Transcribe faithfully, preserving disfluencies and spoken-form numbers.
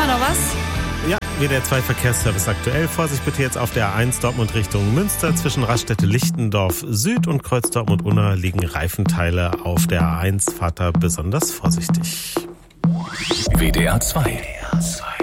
wir noch was? Ja, W D R zwei Verkehrsservice aktuell. Vorsicht bitte jetzt auf der A eins Dortmund Richtung Münster. Zwischen Raststätte-Lichtendorf Süd und Kreuz Dortmund-Unna liegen Reifenteile auf der A eins. Fahrt da besonders vorsichtig. W D R zwei.